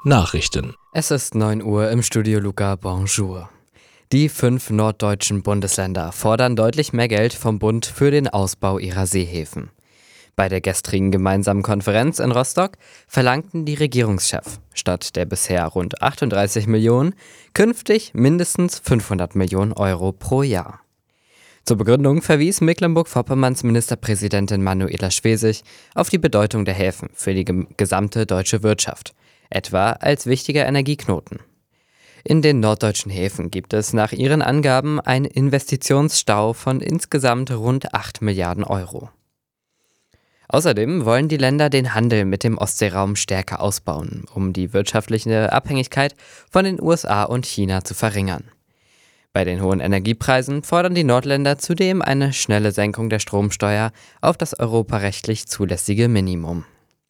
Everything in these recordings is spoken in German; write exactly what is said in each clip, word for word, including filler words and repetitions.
Nachrichten. Es ist neun Uhr im Studio Luca, bonjour. Die fünf norddeutschen Bundesländer fordern deutlich mehr Geld vom Bund für den Ausbau ihrer Seehäfen. Bei der gestrigen gemeinsamen Konferenz in Rostock verlangten die Regierungschefs statt der bisher rund achtunddreißig Millionen künftig mindestens fünfhundert Millionen Euro pro Jahr. Zur Begründung verwies Mecklenburg-Vorpommerns Ministerpräsidentin Manuela Schwesig auf die Bedeutung der Häfen für die gem- gesamte deutsche Wirtschaft, etwa als wichtiger Energieknoten. In den norddeutschen Häfen gibt es nach ihren Angaben einen Investitionsstau von insgesamt rund acht Milliarden Euro. Außerdem wollen die Länder den Handel mit dem Ostseeraum stärker ausbauen, um die wirtschaftliche Abhängigkeit von den U S A und China zu verringern. Bei den hohen Energiepreisen fordern die Nordländer zudem eine schnelle Senkung der Stromsteuer auf das europarechtlich zulässige Minimum.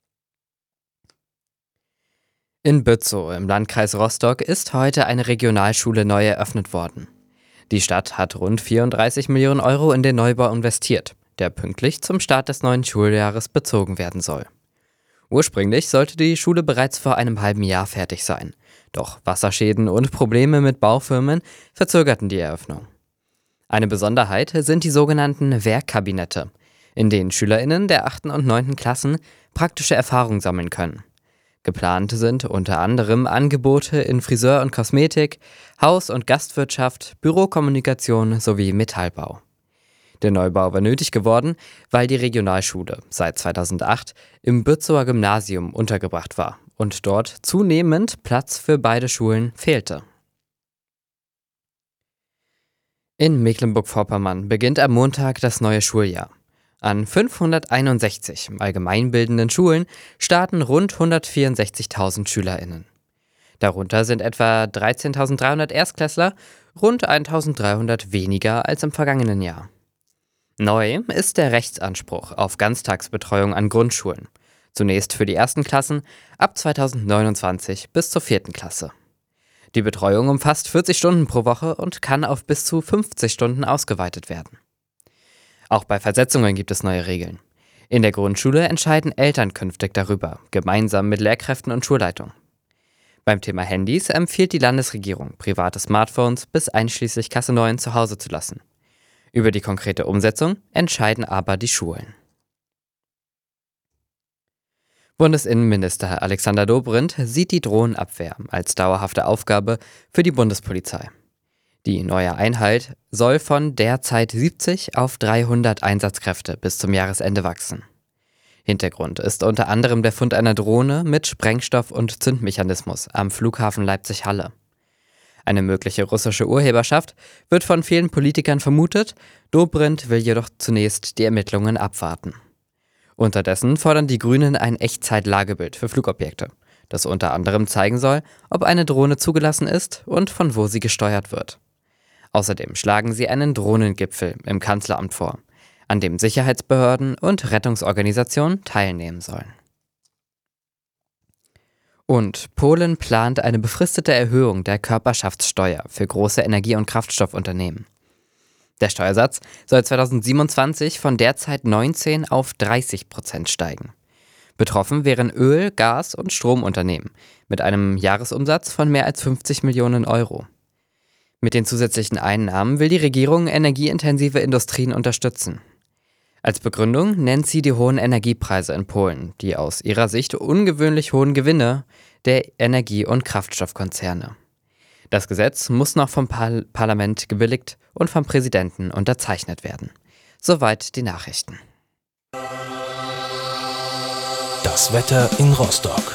In Bützow im Landkreis Rostock ist heute eine Regionalschule neu eröffnet worden. Die Stadt hat rund vierunddreißig Millionen Euro in den Neubau investiert, der pünktlich zum Start des neuen Schuljahres bezogen werden soll. Ursprünglich sollte die Schule bereits vor einem halben Jahr fertig sein. Doch Wasserschäden und Probleme mit Baufirmen verzögerten die Eröffnung. Eine Besonderheit sind die sogenannten Werkkabinette, in denen SchülerInnen der achten und neunten Klassen praktische Erfahrung sammeln können. Geplant sind unter anderem Angebote in Friseur und Kosmetik, Haus- und Gastwirtschaft, Bürokommunikation sowie Metallbau. Der Neubau war nötig geworden, weil die Regionalschule seit zweitausendacht im Bützower Gymnasium untergebracht war und dort zunehmend Platz für beide Schulen fehlte. In Mecklenburg-Vorpommern beginnt am Montag das neue Schuljahr. An fünfhunderteinundsechzig allgemeinbildenden Schulen starten rund hundertvierundsechzigtausend SchülerInnen. Darunter sind etwa dreizehntausenddreihundert Erstklässler, rund eintausenddreihundert weniger als im vergangenen Jahr. Neu ist der Rechtsanspruch auf Ganztagsbetreuung an Grundschulen. Zunächst für die ersten Klassen, ab zweitausendneunundzwanzig bis zur vierten Klasse. Die Betreuung umfasst vierzig Stunden pro Woche und kann auf bis zu fünfzig Stunden ausgeweitet werden. Auch bei Versetzungen gibt es neue Regeln. In der Grundschule entscheiden Eltern künftig darüber, gemeinsam mit Lehrkräften und Schulleitung. Beim Thema Handys empfiehlt die Landesregierung, private Smartphones bis einschließlich Klasse neun zu Hause zu lassen. Über die konkrete Umsetzung entscheiden aber die Schulen. Bundesinnenminister Alexander Dobrindt sieht die Drohnenabwehr als dauerhafte Aufgabe für die Bundespolizei. Die neue Einheit soll von derzeit siebzig auf dreihundert Einsatzkräfte bis zum Jahresende wachsen. Hintergrund ist unter anderem der Fund einer Drohne mit Sprengstoff- und Zündmechanismus am Flughafen Leipzig-Halle. Eine mögliche russische Urheberschaft wird von vielen Politikern vermutet, Dobrindt will jedoch zunächst die Ermittlungen abwarten. Unterdessen fordern die Grünen ein Echtzeit-Lagebild für Flugobjekte, das unter anderem zeigen soll, ob eine Drohne zugelassen ist und von wo sie gesteuert wird. Außerdem schlagen sie einen Drohnengipfel im Kanzleramt vor, an dem Sicherheitsbehörden und Rettungsorganisationen teilnehmen sollen. Und Polen plant eine befristete Erhöhung der Körperschaftssteuer für große Energie- und Kraftstoffunternehmen. Der Steuersatz soll zweitausendsiebenundzwanzig von derzeit neunzehn auf dreißig Prozent steigen. Betroffen wären Öl-, Gas- und Stromunternehmen mit einem Jahresumsatz von mehr als fünfzig Millionen Euro. Mit den zusätzlichen Einnahmen will die Regierung energieintensive Industrien unterstützen. Als Begründung nennt sie die hohen Energiepreise in Polen, die aus ihrer Sicht ungewöhnlich hohen Gewinne der Energie- und Kraftstoffkonzerne. Das Gesetz muss noch vom Par- Parlament gebilligt und vom Präsidenten unterzeichnet werden. Soweit die Nachrichten. Das Wetter in Rostock.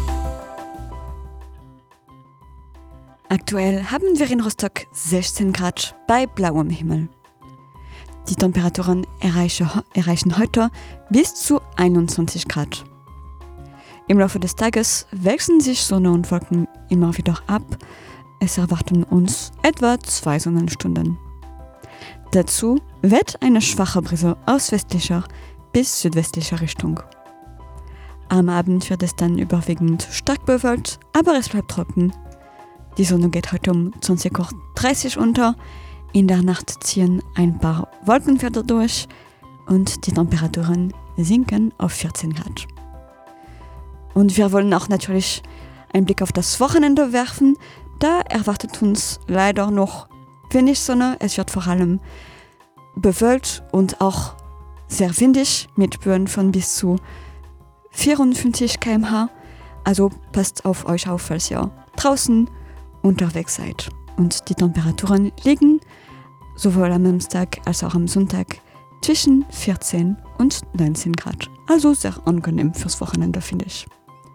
Aktuell haben wir in Rostock sechzehn Grad bei blauem Himmel. Die Temperaturen erreichen, erreichen heute bis zu einundzwanzig Grad. Im Laufe des Tages wechseln sich Sonne und Wolken immer wieder ab. Es erwarten uns etwa zwei Sonnenstunden. Dazu weht eine schwache Brise aus westlicher bis südwestlicher Richtung. Am Abend wird es dann überwiegend stark bewölkt, aber es bleibt trocken. Die Sonne geht heute um zwanzig Uhr dreißig unter. In der Nacht ziehen ein paar Wolkenfelder durch und die Temperaturen sinken auf vierzehn Grad. Und wir wollen auch natürlich einen Blick auf das Wochenende werfen, da erwartet uns leider noch wenig Sonne. Es wird vor allem bewölkt und auch sehr windig mit Böen von bis zu vierundfünfzig Kilometer pro Stunde. Also passt auf euch auf, falls ihr draußen unterwegs seid. Und die Temperaturen liegen sowohl am Samstag als auch am Sonntag zwischen vierzehn und neunzehn Grad. Also sehr angenehm fürs Wochenende, finde ich.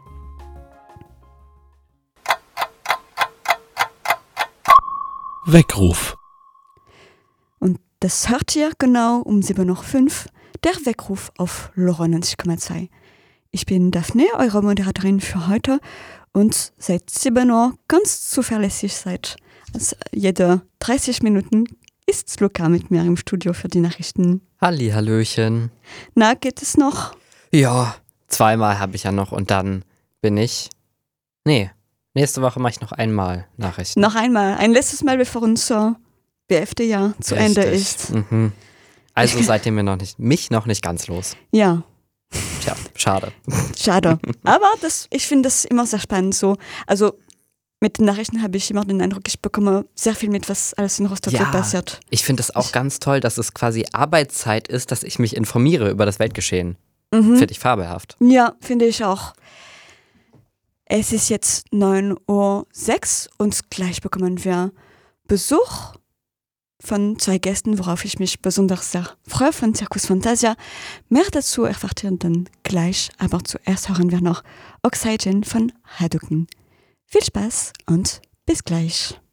Weckruf. Und das hört ihr genau um sieben Uhr fünf, der Weckruf auf Lora neunzig Komma zwei. Ich bin Daphne, eure Moderatorin für heute und seit sieben Uhr ganz zuverlässig seit also jede dreißig Minuten ist Luca mit mir im Studio für die Nachrichten. Halli, hallöchen. Na, geht es noch? Ja, zweimal habe ich ja noch und dann bin ich... Nee, nächste Woche mache ich noch einmal Nachrichten. Noch einmal, ein letztes Mal, bevor unser B F D-Jahr zu Richtig. Ende ist. Mhm. Also seid ihr mir noch nicht, mich noch nicht ganz los. Ja. Tja, schade. Schade. Aber das, ich finde das immer sehr spannend so. Also mit den Nachrichten habe ich immer den Eindruck, ich bekomme sehr viel mit, was alles in Rostock Ja, so passiert. Ich finde es auch ich, ganz toll, dass es quasi Arbeitszeit ist, dass ich mich informiere über das Weltgeschehen. Mhm. Finde ich fabelhaft. Ja, finde ich auch. Es ist jetzt neun Uhr sechs und gleich bekommen wir Besuch von zwei Gästen, worauf ich mich besonders sehr freue, von Circus Fantasia. Mehr dazu erfahrt ihr dann gleich, aber zuerst hören wir noch Oxygen von Hadouken. Viel Spaß und bis gleich.